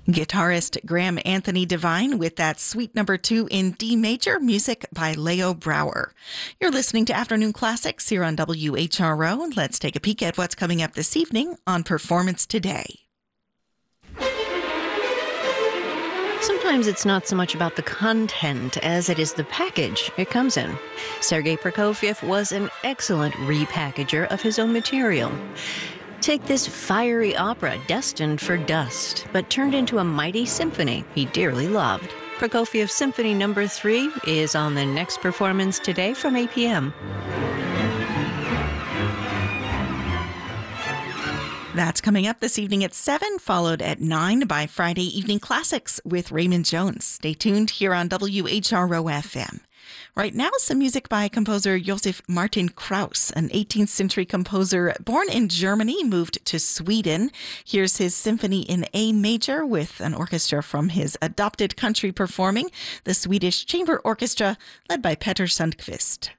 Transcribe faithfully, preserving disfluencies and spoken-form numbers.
Guitarist Graham Anthony Devine with that Suite Number Two in D major, music by Leo Brouwer. You're listening to Afternoon Classics here on W H R O. Let's take a peek at what's coming up this evening on Performance Today. Sometimes it's not so much about the content as it is the package it comes in. Sergei Prokofiev was an excellent repackager of his own material. Take this fiery opera destined for dust, but turned into a mighty symphony he dearly loved. Prokofiev Symphony Number Three is on the next Performance Today from eight p.m. That's coming up this evening at seven, followed at nine by Friday Evening Classics with Raymond Jones. Stay tuned here on W H R O F M. Right now, some music by composer Josef Martin Krauss, an eighteenth century composer born in Germany, moved to Sweden. Here's his symphony in A major with an orchestra from his adopted country performing, the Swedish Chamber Orchestra, led by Petter Sundqvist.